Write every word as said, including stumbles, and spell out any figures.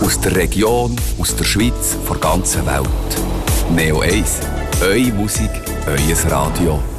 Aus der Region, aus der Schweiz, von der ganzen Welt. Neo eins. Eure Musik, euer Radio.